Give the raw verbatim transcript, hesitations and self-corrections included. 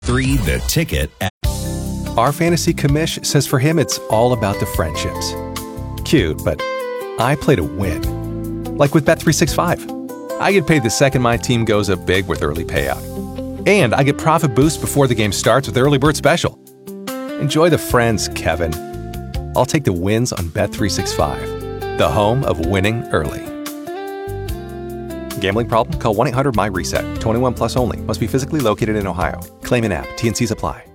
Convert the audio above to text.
Three, the ticket. Our fantasy commish says for him it's all about the friendships. Cute, but I play to win. Like with Bet three sixty-five. I get paid the second my team goes up big with early payout. And I get profit boost before the game starts with Early Bird Special. Enjoy the friends, Kevin. I'll take the wins on Bet three sixty-five, the home of winning early. Gambling problem? Call one eight hundred M Y RESET. twenty-one plus only. Must be physically located in Ohio. Claim in app. T N Cs apply.